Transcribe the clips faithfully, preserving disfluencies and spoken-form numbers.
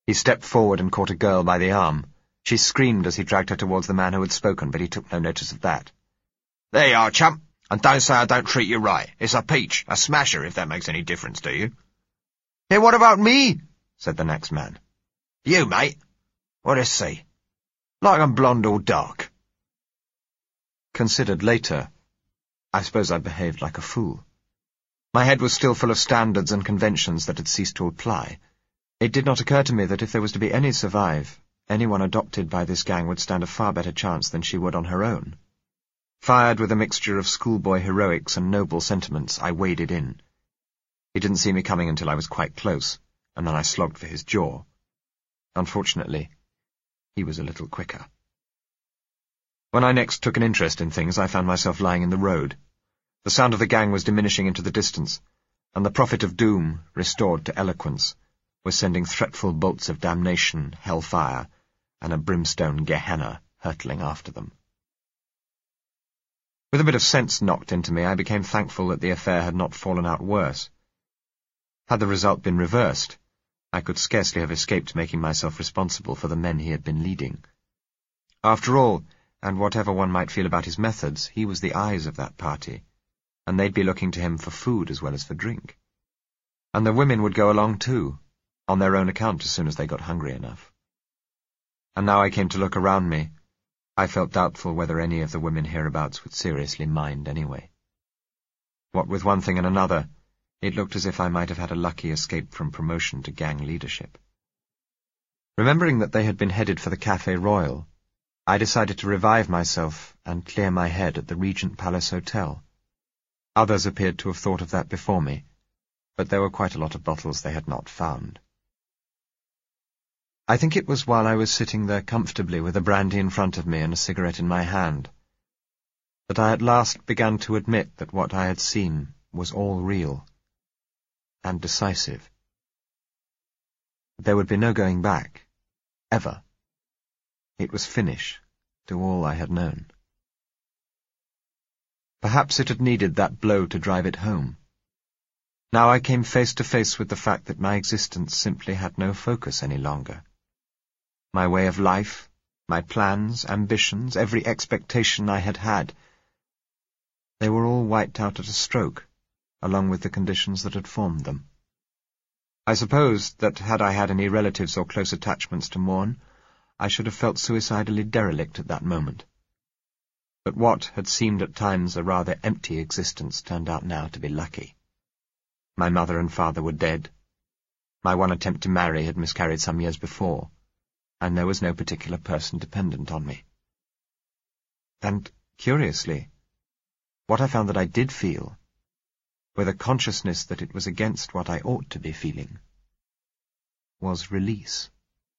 He stepped forward and caught a girl by the arm. She screamed as he dragged her towards the man who had spoken, but he took no notice of that. "There you are, chump, and don't say I don't treat you right. It's a peach, a smasher, if that makes any difference to you." "Hey, what about me?" said the next man. "You, mate. Well, let's see. Like I'm blonde or dark." Considered later, I suppose I behaved like a fool. My head was still full of standards and conventions that had ceased to apply. It did not occur to me that if there was to be any survive, anyone adopted by this gang would stand a far better chance than she would on her own. Fired with a mixture of schoolboy heroics and noble sentiments, I waded in. He didn't see me coming until I was quite close, and then I slogged for his jaw. Unfortunately, he was a little quicker. When I next took an interest in things, I found myself lying in the road. The sound of the gang was diminishing into the distance, and the prophet of doom, restored to eloquence, was sending threatful bolts of damnation, hellfire, and a brimstone Gehenna hurtling after them. With a bit of sense knocked into me, I became thankful that the affair had not fallen out worse. Had the result been reversed, I could scarcely have escaped making myself responsible for the men he had been leading. After all, and whatever one might feel about his methods, he was the eyes of that party, and they'd be looking to him for food as well as for drink. And the women would go along too, on their own account as soon as they got hungry enough. And now I came to look around me, I felt doubtful whether any of the women hereabouts would seriously mind anyway. What with one thing and another, it looked as if I might have had a lucky escape from promotion to gang leadership. Remembering that they had been headed for the Café Royal, I decided to revive myself and clear my head at the Regent Palace Hotel. Others appeared to have thought of that before me, but there were quite a lot of bottles they had not found. I think it was while I was sitting there comfortably with a brandy in front of me and a cigarette in my hand that I at last began to admit that what I had seen was all real and decisive. There would be no going back, ever. It was finish to all I had known. Perhaps it had needed that blow to drive it home. Now I came face to face with the fact that my existence simply had no focus any longer. My way of life, my plans, ambitions, every expectation I had had, they were all wiped out at a stroke, along with the conditions that had formed them. I suppose that had I had any relatives or close attachments to mourn, I should have felt suicidally derelict at that moment. But what had seemed at times a rather empty existence turned out now to be lucky. My mother and father were dead. My one attempt to marry had miscarried some years before, and there was no particular person dependent on me. And, curiously, what I found that I did feel, with a consciousness that it was against what I ought to be feeling, was release.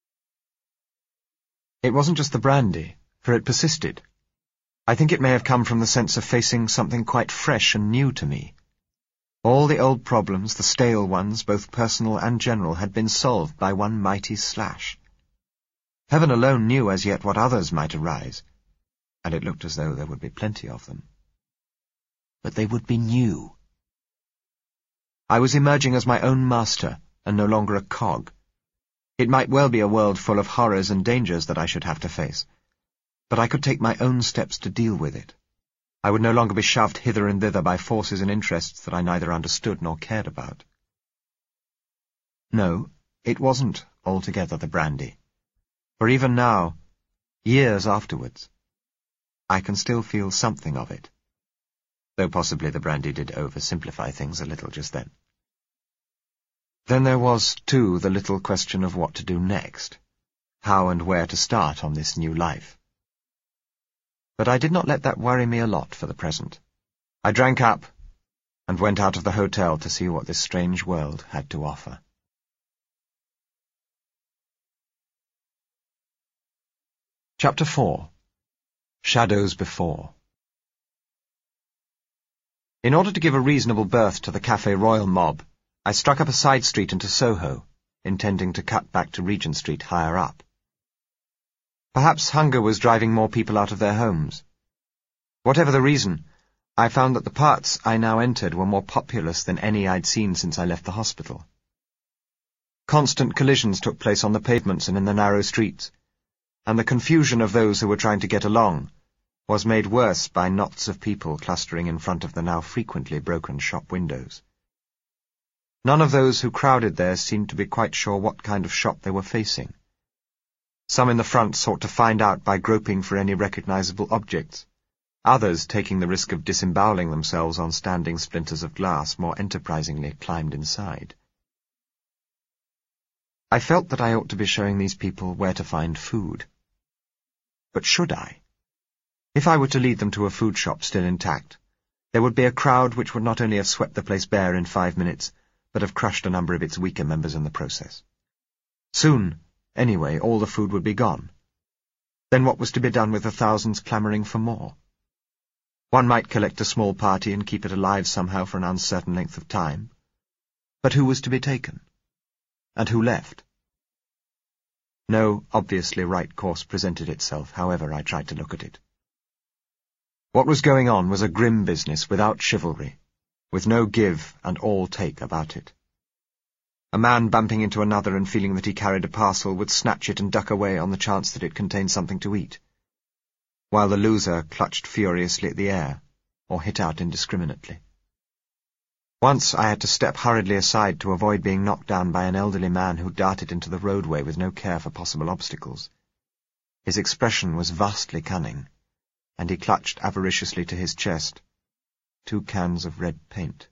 It wasn't just the brandy, for it persisted. I think it may have come from the sense of facing something quite fresh and new to me. All the old problems, the stale ones, both personal and general, had been solved by one mighty slash. Heaven alone knew as yet what others might arise, and it looked as though there would be plenty of them. But they would be new. I was emerging as my own master, and no longer a cog. It might well be a world full of horrors and dangers that I should have to face, but I could take my own steps to deal with it. I would no longer be shoved hither and thither by forces and interests that I neither understood nor cared about. No, it wasn't altogether the brandy. For even now, years afterwards, I can still feel something of it, though possibly the brandy did oversimplify things a little just then. Then there was, too, the little question of what to do next, how and where to start on this new life. But I did not let that worry me a lot for the present. I drank up and went out of the hotel to see what this strange world had to offer. Chapter four. Shadows Before. In order to give a reasonable berth to the Café Royal mob, I struck up a side street into Soho, intending to cut back to Regent Street higher up. Perhaps hunger was driving more people out of their homes. Whatever the reason, I found that the parts I now entered were more populous than any I'd seen since I left the hospital. Constant collisions took place on the pavements and in the narrow streets, and the confusion of those who were trying to get along was made worse by knots of people clustering in front of the now frequently broken shop windows. None of those who crowded there seemed to be quite sure what kind of shop they were facing. Some in the front sought to find out by groping for any recognizable objects, others, taking the risk of disemboweling themselves on standing splinters of glass, more enterprisingly climbed inside. I felt that I ought to be showing these people where to find food. But should I? If I were to lead them to a food shop still intact, there would be a crowd which would not only have swept the place bare in five minutes, but have crushed a number of its weaker members in the process. Soon, anyway, all the food would be gone. Then what was to be done with the thousands clamouring for more? One might collect a small party and keep it alive somehow for an uncertain length of time. But who was to be taken? And who left? No obviously right course presented itself, however I tried to look at it. What was going on was a grim business without chivalry, with no give and all take about it. A man bumping into another and feeling that he carried a parcel would snatch it and duck away on the chance that it contained something to eat, while the loser clutched furiously at the air, or hit out indiscriminately. Once I had to step hurriedly aside to avoid being knocked down by an elderly man who darted into the roadway with no care for possible obstacles. His expression was vastly cunning, and he clutched avariciously to his chest two cans of red paint.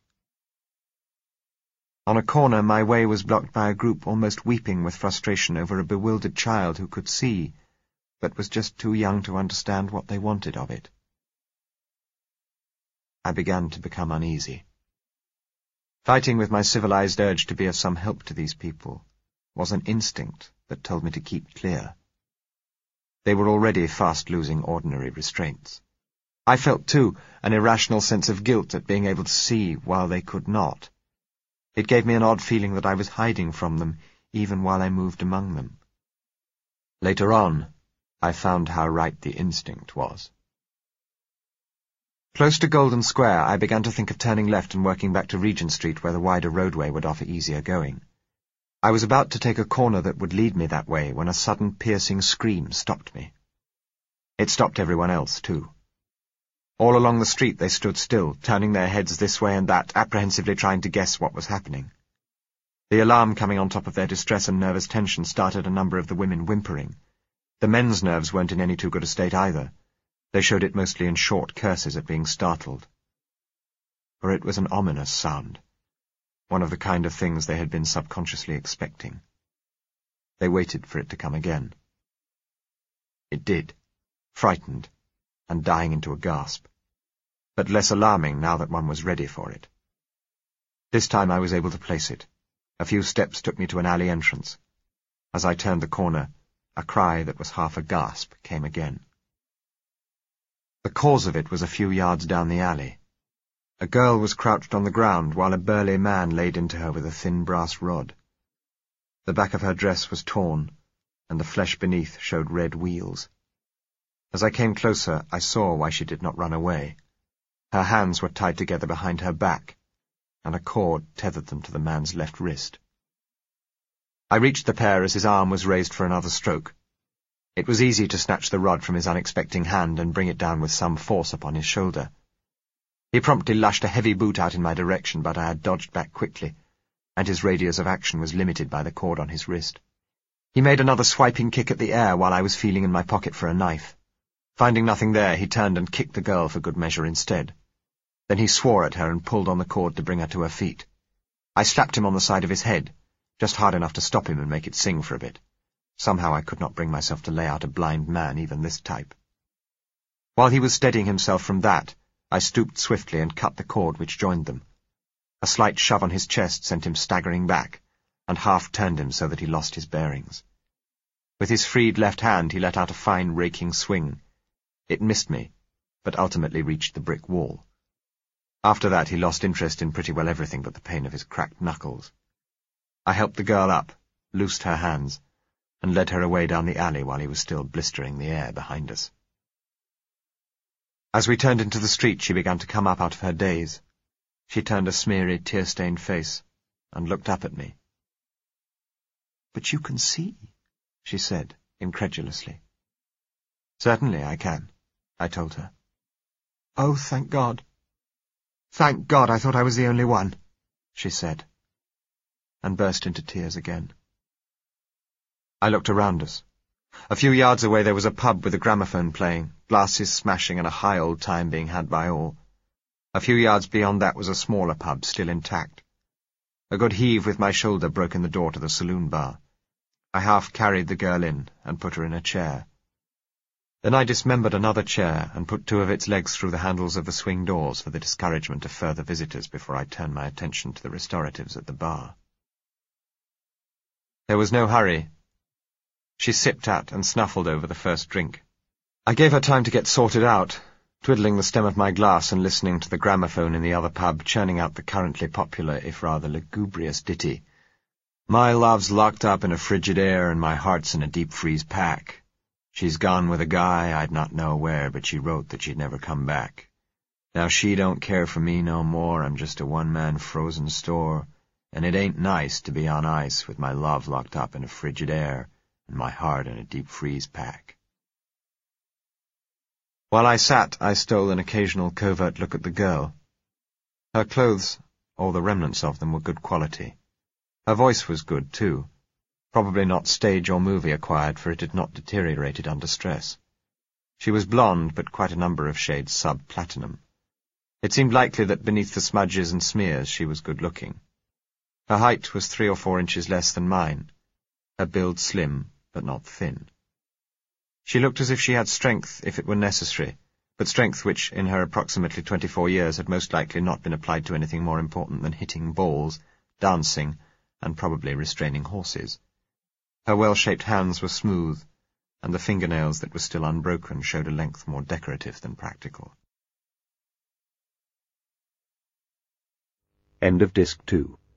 On a corner my way was blocked by a group almost weeping with frustration over a bewildered child who could see, but was just too young to understand what they wanted of it. I began to become uneasy. Fighting with my civilized urge to be of some help to these people was an instinct that told me to keep clear. They were already fast losing ordinary restraints. I felt, too, an irrational sense of guilt at being able to see while they could not. It gave me an odd feeling that I was hiding from them, even while I moved among them. Later on, I found how right the instinct was. Close to Golden Square, I began to think of turning left and working back to Regent Street, where the wider roadway would offer easier going. I was about to take a corner that would lead me that way when a sudden piercing scream stopped me. It stopped everyone else, too. All along the street they stood still, turning their heads this way and that, apprehensively trying to guess what was happening. The alarm coming on top of their distress and nervous tension started a number of the women whimpering. The men's nerves weren't in any too good a state either. They showed it mostly in short curses at being startled. For it was an ominous sound, one of the kind of things they had been subconsciously expecting. They waited for it to come again. It did, frightened, and dying into a gasp, but less alarming now that one was ready for it. This time I was able to place it. A few steps took me to an alley entrance. As I turned the corner, a cry that was half a gasp came again. The cause of it was a few yards down the alley. A girl was crouched on the ground while a burly man laid into her with a thin brass rod. The back of her dress was torn, and the flesh beneath showed red wheals. As I came closer, I saw why she did not run away. Her hands were tied together behind her back, and a cord tethered them to the man's left wrist. I reached the pair as his arm was raised for another stroke. It was easy to snatch the rod from his unexpecting hand and bring it down with some force upon his shoulder. He promptly lashed a heavy boot out in my direction, but I had dodged back quickly, and his radius of action was limited by the cord on his wrist. He made another swiping kick at the air while I was feeling in my pocket for a knife. Finding nothing there, he turned and kicked the girl for good measure instead. Then he swore at her and pulled on the cord to bring her to her feet. I slapped him on the side of his head, just hard enough to stop him and make it sing for a bit. Somehow I could not bring myself to lay out a blind man, even this type. While he was steadying himself from that, I stooped swiftly and cut the cord which joined them. A slight shove on his chest sent him staggering back, and half turned him so that he lost his bearings. With his freed left hand he let out a fine raking swing. It missed me, but ultimately reached the brick wall. After that he lost interest in pretty well everything but the pain of his cracked knuckles. I helped the girl up, loosed her hands, and led her away down the alley while he was still blistering the air behind us. As we turned into the street, she began to come up out of her daze. She turned a smeary, tear-stained face, and looked up at me. "But you can see," she said, incredulously. "Certainly I can," I told her. "Oh, thank God. Thank God, I thought I was the only one," she said, and burst into tears again. I looked around us. A few yards away there was a pub with a gramophone playing, glasses smashing and a high old time being had by all. A few yards beyond that was a smaller pub, still intact. A good heave with my shoulder broke in the door to the saloon bar. I half carried the girl in and put her in a chair. Then I dismembered another chair and put two of its legs through the handles of the swing doors for the discouragement of further visitors before I turned my attention to the restoratives at the bar. There was no hurry. She sipped at and snuffled over the first drink. I gave her time to get sorted out, twiddling the stem of my glass and listening to the gramophone in the other pub churning out the currently popular, if rather lugubrious ditty, "My love's locked up in a Frigidaire and my heart's in a deep-freeze pack. She's gone with a guy I'd not know where, but she wrote that she'd never come back. Now she don't care for me no more, I'm just a one-man frozen store, and it ain't nice to be on ice with my love locked up in a Frigidaire and my heart in a deep-freeze pack." While I sat, I stole an occasional covert look at the girl. Her clothes, or the remnants of them, were good quality. Her voice was good, too. Probably not stage or movie acquired, for it had not deteriorated under stress. She was blonde, but quite a number of shades sub-platinum. It seemed likely that beneath the smudges and smears she was good-looking. Her height was three or four inches less than mine, her build slim, but not thin. She looked as if she had strength if it were necessary, but strength which, in her approximately twenty-four years, had most likely not been applied to anything more important than hitting balls, dancing, and probably restraining horses. Her well-shaped hands were smooth, and the fingernails that were still unbroken showed a length more decorative than practical. End of Disc two.